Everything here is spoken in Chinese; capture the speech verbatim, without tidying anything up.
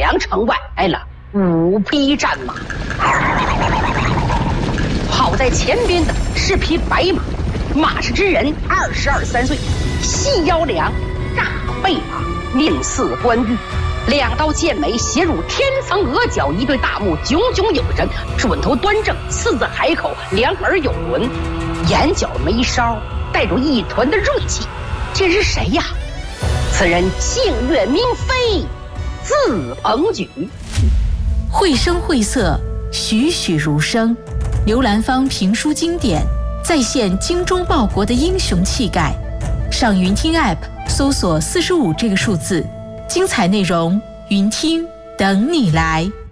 两城外来了五匹战马，跑在前边的是匹白马，马氏之人二十二三岁，细腰梁，大背马，面似冠玉，两刀剑眉斜入天层额角，一对大目炯炯有神，准头端正，四字海口，两耳有轮，眼角眉梢带着一团的锐气。这是谁呀？此人姓岳名飞，字鹏举。 绘声绘色，栩栩如生，刘兰芳评书经典，再现精忠报国的英雄气概。上云听 App 搜索四十五这个数字，精彩内容，云听等你来。